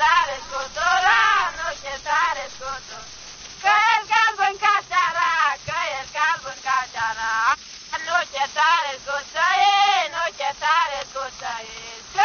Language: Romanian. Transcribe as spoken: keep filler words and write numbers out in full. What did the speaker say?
tare scotola, nu ce tare scoto. Că e galben ca seara, că e galben ca seara. Nu ce tare scotă e, nu ce tare scotă e.